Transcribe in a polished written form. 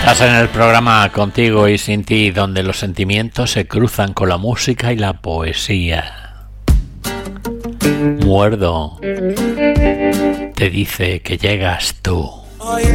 Estás en el programa Contigo y Sin Ti, donde los sentimientos se cruzan con la música y la poesía. Muerdo te dice que llegas tú. Hoy